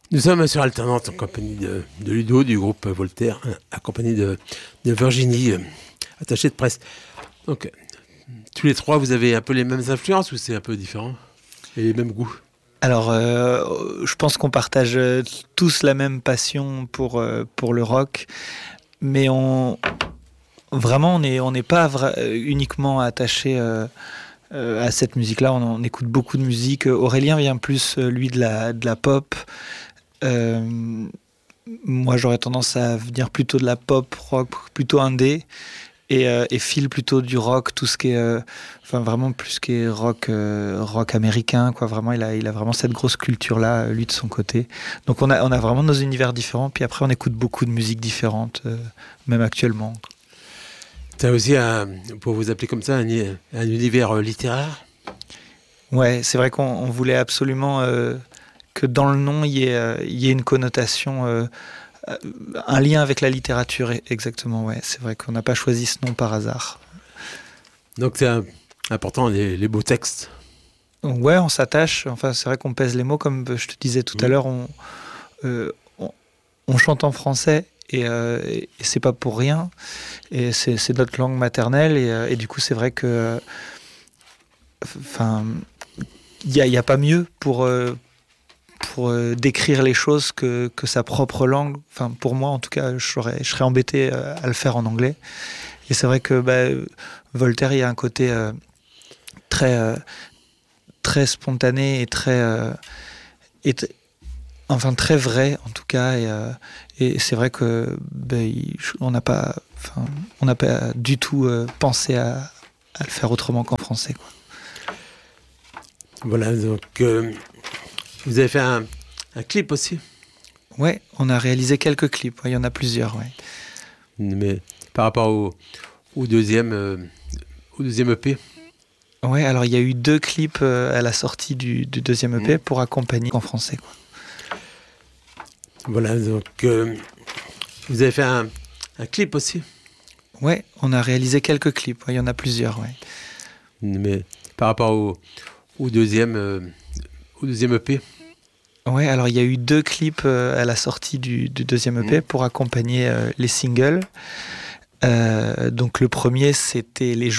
Nous sommes sur Alternante en compagnie de Ludo du groupe Voltaire, accompagné de Virginie, attachée de presse. Donc, tous les trois, vous avez un peu les mêmes influences ou c'est un peu différent et les mêmes goûts? Alors, je pense qu'on partage tous la même passion pour le rock, mais on n'est pas uniquement attaché à cette musique-là. On écoute beaucoup de musique. Aurélien vient plus, lui, de la pop. Moi, j'aurais tendance à venir plutôt de la pop rock, plutôt indé. Et Phil plutôt du rock, tout ce qui est, vraiment plus ce qui est rock américain, quoi. Vraiment, il a vraiment cette grosse culture-là, lui de son côté. Donc on a vraiment nos univers différents. Puis après, on écoute beaucoup de musiques différentes, même actuellement. T'as aussi, pour vous appeler comme ça, un univers littéraire? Ouais, c'est vrai qu'on voulait absolument que dans le nom, il y ait une connotation, un lien avec la littérature, exactement. Ouais, c'est vrai qu'on n'a pas choisi ce nom par hasard. Donc c'est important, les beaux textes. Ouais, on s'attache. Enfin, c'est vrai qu'on pèse les mots, comme je te disais tout à l'heure. On chante en français et c'est pas pour rien. Et c'est notre langue maternelle et du coup, c'est vrai que, il y a pas mieux pour décrire les choses que sa propre langue. Enfin, pour moi, en tout cas, je serais embêté à le faire en anglais. Et c'est vrai que Voltaire, il y a un côté très spontané et très vrai, en tout cas. Et c'est vrai que on n'a pas du tout pensé à le faire autrement qu'en français, quoi. Voilà, donc vous avez fait un clip aussi? Ouais, on a réalisé quelques clips. Il y en a plusieurs, ouais. Mais par rapport au deuxième EP? Ouais, alors il y a eu 2 clips à la sortie du deuxième EP pour accompagner en français, quoi. Voilà, donc vous avez fait un clip aussi? Ouais, on a réalisé quelques clips. Il y en a plusieurs, ouais. Mais par rapport au deuxième EP? Ouais, alors il y a eu 2 clips à la sortie du deuxième EP pour accompagner les singles. Donc le premier, c'était Les